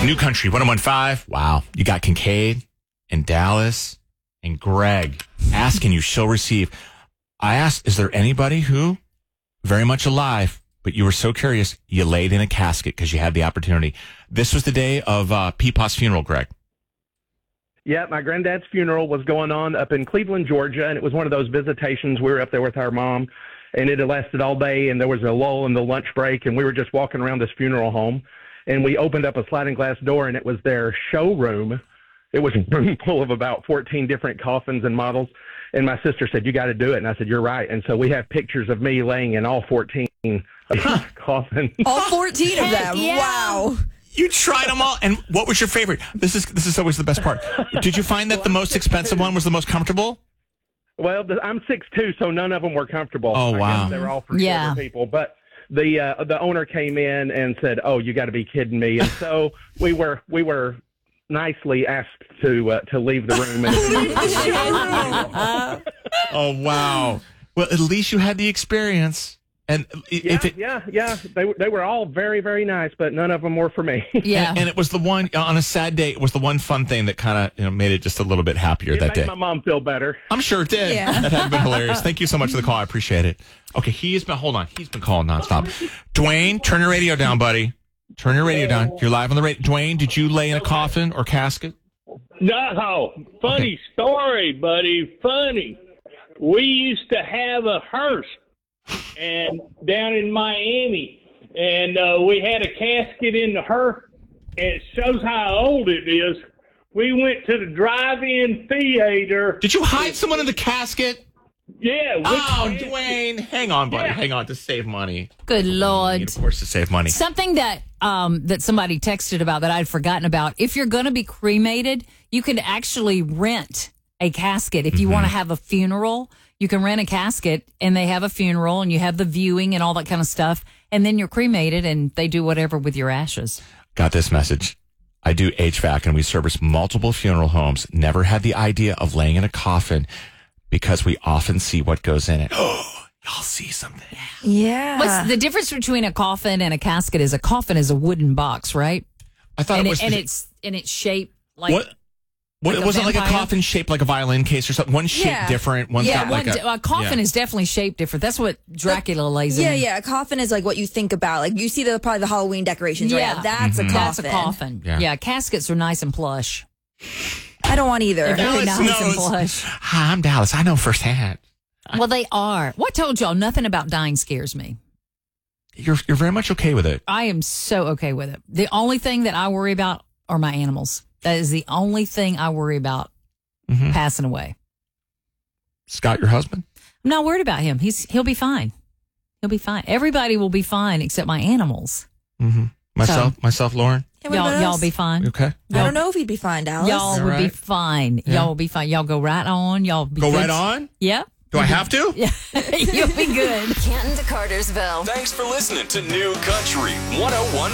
New Country 101.5. Wow. You got Kincaid and Dallas and Greg asking you, she'll receive. I asked, is there anybody who, very much alive, but you were so curious, you laid in a casket because you had the opportunity. This was the day of Peepaw's funeral, Greg. Yeah, my granddad's funeral was going on up in Cleveland, Georgia, and it was one of those visitations. We were up there with our mom, and it had lasted all day, and there was a lull in the lunch break, and we were just walking around this funeral home, and we opened up a sliding glass door, and it was their showroom. It was a room full of about 14 different coffins and models, and my sister said, you got to do it, and I said, you're right, and so we have pictures of me laying in all 14 coffins. All 14 of them. Yeah. Wow. You tried them all. And what was your favorite? This is always the best part. Did you find that the most expensive one was the most comfortable? Well, I'm 6'2", so none of them were comfortable. Oh, wow. I guess they were all for shorter people. But the owner came in and said, "Oh, you got to be kidding me!" And so we were nicely asked to leave the room. Oh, wow. Well, at least you had the experience. And yeah. They were all very, very nice, but none of them were for me. Yeah. And it was the one, on a sad day, it was the one fun thing that kind of made it just a little bit happier that day. It made my mom feel better. I'm sure it did. Yeah. That had been hilarious. Thank you so much for the call. I appreciate it. Okay, he's been calling nonstop. Dwayne, turn your radio down, buddy. Turn your radio down. You're live on the radio. Dwayne, did you lay in a coffin or casket? No, funny story, buddy. Funny. We used to have a hearse and down in Miami, and we had a casket in the hearse. It shows how old it is. We went to the drive-in theater. Did you hide someone in the casket? Yeah. Dwayne, hang on, buddy. Yeah. Hang on to save money. Good Lord. Of course, to save money. Something that that somebody texted about that I'd forgotten about. If you're going to be cremated, you can actually rent a casket. If you want to have a funeral, you can rent a casket and they have a funeral and you have the viewing and all that kind of stuff. And then you're cremated and they do whatever with your ashes. Got this message. I do HVAC and we service multiple funeral homes. Never had the idea of laying in a coffin because we often see what goes in it. Oh, y'all see something. Yeah. What's the difference between a coffin and a casket? Is a coffin is a wooden box, right? I thought and it was. it's shaped like. What was it like a vampire? coffin shaped like a violin case or something? One's shaped different. One's got like a coffin is definitely shaped different. That's what Dracula lays in. Yeah. A coffin is like what you think about. Like you see probably the Halloween decorations. Yeah. Right? That's a coffin. That's a coffin. Yeah. Caskets are nice and plush. I don't want either. They're very nice and plush. Hi, I'm Dallas. I know firsthand. Well, they are. What told y'all? Nothing about dying scares me. You're very much okay with it. I am so okay with it. The only thing that I worry about are my animals. That is the only thing I worry about passing away. Scott, your husband? I'm not worried about him. He'll be fine. He'll be fine. Everybody will be fine except my animals. Myself, Lauren. Y'all be fine. Okay. I don't know if he'd be fine, Dallas. Y'all would be fine. Yeah. Y'all will be fine. Y'all go right on. Y'all be go good. right on? Yeah. Do I have to? Yeah. You'll be good. Canton to Cartersville. Thanks for listening to New Country 101.